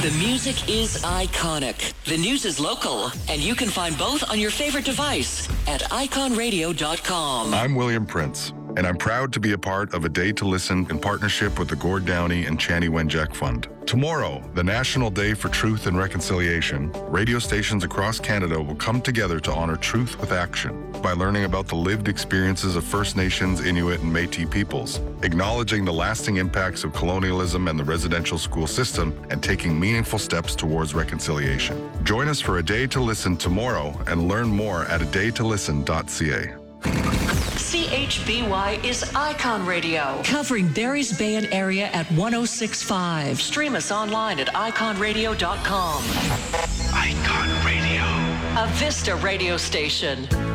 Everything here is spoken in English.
The music is iconic. The news is local. And you can find both on your favorite device at iconradio.com. I'm William Prince, and I'm proud to be a part of A Day to Listen in partnership with the Gord Downey and Chani Wenjack Fund. Tomorrow, the National Day for Truth and Reconciliation, radio stations across Canada will come together to honor truth with action by learning about the lived experiences of First Nations, Inuit, and Métis peoples, acknowledging the lasting impacts of colonialism and the residential school system, and taking meaningful steps towards reconciliation. Join us for A Day to Listen tomorrow and learn more at adaytolisten.ca. CHBY is Icon Radio, covering Barry's Bay and area at 106.5. Stream us online at iconradio.com. Icon Radio. A Vista radio station.